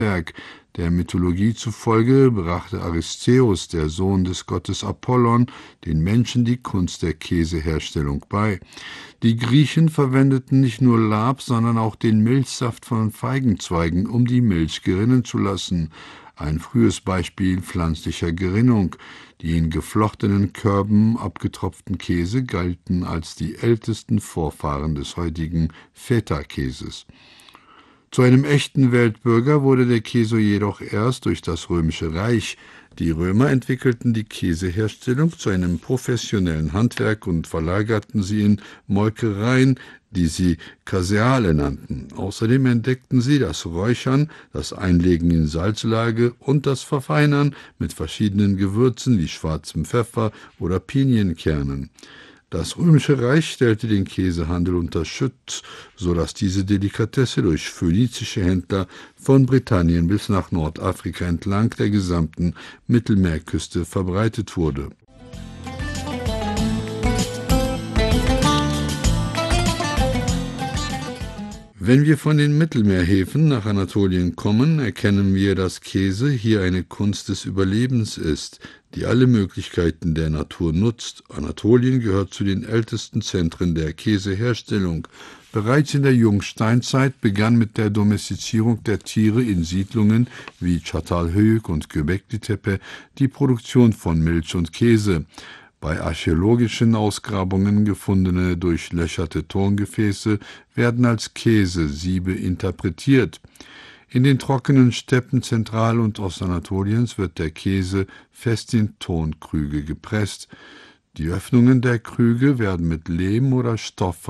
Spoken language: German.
Handwerk. Der Mythologie zufolge brachte Aristeus, der Sohn des Gottes Apollon, den Menschen die Kunst der Käseherstellung bei. Die Griechen verwendeten nicht nur Lab, sondern auch den Milchsaft von Feigenzweigen, um die Milch gerinnen zu lassen. Ein frühes Beispiel pflanzlicher Gerinnung. Die in geflochtenen Körben abgetropften Käse galten als die ältesten Vorfahren des heutigen Feta-Käses. Zu einem echten Weltbürger wurde der Käse jedoch erst durch das Römische Reich. Die Römer entwickelten die Käseherstellung zu einem professionellen Handwerk und verlagerten sie in Molkereien, die sie Caseale nannten. Außerdem entdeckten sie das Räuchern, das Einlegen in Salzlage und das Verfeinern mit verschiedenen Gewürzen wie schwarzem Pfeffer oder Pinienkernen. Das Römische Reich stellte den Käsehandel unter Schutz, sodass diese Delikatesse durch phönizische Händler von Britannien bis nach Nordafrika entlang der gesamten Mittelmeerküste verbreitet wurde. Wenn wir von den Mittelmeerhäfen nach Anatolien kommen, erkennen wir, dass Käse hier eine Kunst des Überlebens ist, die alle Möglichkeiten der Natur nutzt. Anatolien gehört zu den ältesten Zentren der Käseherstellung. Bereits in der Jungsteinzeit begann mit der Domestizierung der Tiere in Siedlungen wie Çatalhöyük und Göbekli-Tepe die Produktion von Milch und Käse. Bei archäologischen Ausgrabungen gefundene durchlöcherte Tongefäße werden als Käsesiebe interpretiert. In den trockenen Steppen Zentral- und Ostanatoliens wird der Käse fest in Tonkrüge gepresst. Die Öffnungen der Krüge werden mit Lehm oder Stoff